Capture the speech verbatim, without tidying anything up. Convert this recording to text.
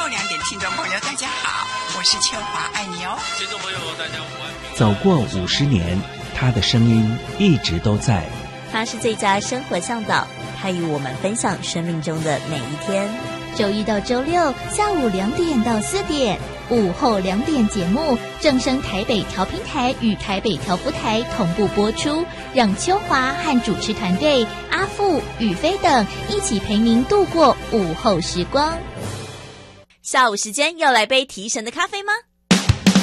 后两点，听众朋友大家好，我是秋华，爱你哦。 听众朋友大家午安。 走过五十年，他的声音一直都在。 他是最佳生活向导，他与我们分享生命中的每一天。 周一到周六下午两点到四点，午后两点节目正声台北调频台与台北调福台同步播出，让秋华和主持团队阿富、宇飞等一起陪您度过午后时光。 下午时间要来杯提神的咖啡吗？